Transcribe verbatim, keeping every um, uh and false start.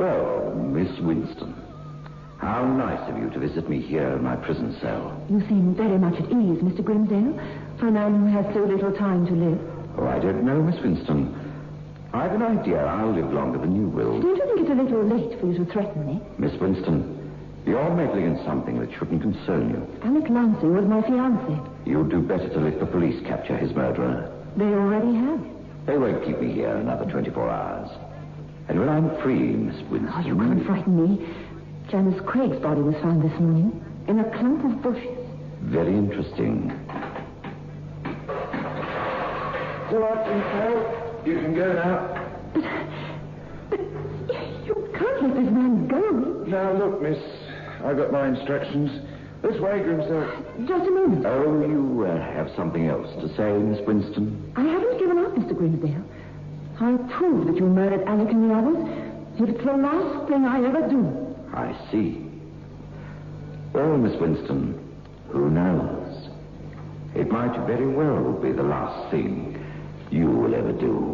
Well, Miss Winston, how nice of you to visit me here in my prison cell. You seem very much at ease, Mister Grimsdale, for a man who has so little time to live. Oh, I don't know, Miss Winston. I've an idea I'll live longer than you will. Don't you think it's a little late for you to threaten me? Miss Winston, you're meddling in something that shouldn't concern you. Alec Lansing was my fiancé. You'd do better to let the police capture his murderer. They already have. They won't keep me here another twenty-four hours. And when I'm free, Miss Winston... Oh, you can't frighten me. Janice Craig's body was found this morning in a clump of bushes. Very interesting. All right, Winslow. You can go now. But, but you can't let this man go. Now, look, miss. I've got my instructions. This way, Grimsdale. Just a moment. Oh, you uh, have something else to say, Miss Winston? I haven't given up, Mister Grimsdale. I'll prove that you murdered Alec and the others. It's the last thing I ever do. I see. Well, Miss Winston, who knows? It might very well be the last thing you will ever do.